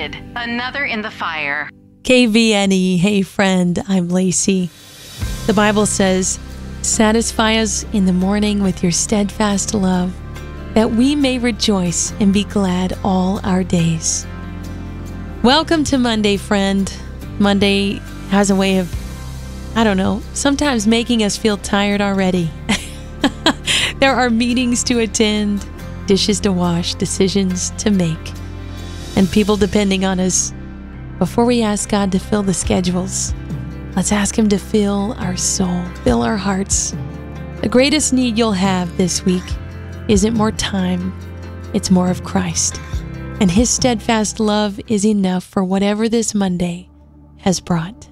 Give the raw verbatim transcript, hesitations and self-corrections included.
United, another in the fire. K V N E, hey friend, I'm Lacey. The Bible says, satisfy us in the morning with your steadfast love, that we may rejoice and be glad all our days. Welcome to Monday, friend. Monday has a way of, I don't know, sometimes making us feel tired already. There are meetings to attend, dishes to wash, decisions to make, and people depending on us. Before we ask God to fill the schedules, let's ask Him to fill our soul, fill our hearts. The greatest need you'll have this week isn't more time, it's more of Christ. And His steadfast love is enough for whatever this Monday has brought.